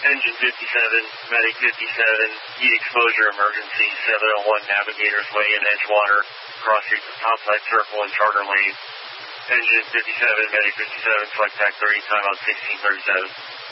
Engine 57, Medic 57, heat exposure emergency, 701 Navigator's Way in Edgewater, crossing the Topside Circle and Charter Lane. Engine 57, Medic 57, select TAC 30, timeout 1637.